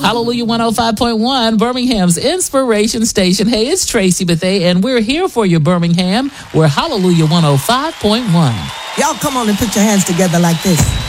Hallelujah 105.1, Birmingham's inspiration station. Hey, it's Tracy Bethea, and we're here for you, Birmingham. We're Hallelujah 105.1. Y'all come on and put your hands together like this.